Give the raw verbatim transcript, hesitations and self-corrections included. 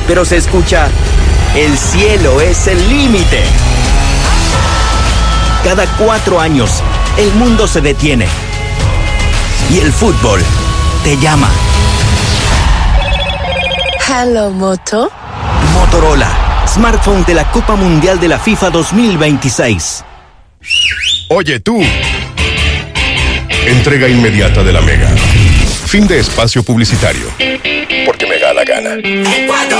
pero se escucha: el cielo es el límite. Cada cuatro años, el mundo se detiene y el fútbol te llama. Hello, Moto. Motorola, smartphone de la Copa Mundial de la FIFA dos mil veintiséis. Oye tú, entrega inmediata de la Mega. Fin de espacio publicitario. Porque me da la gana.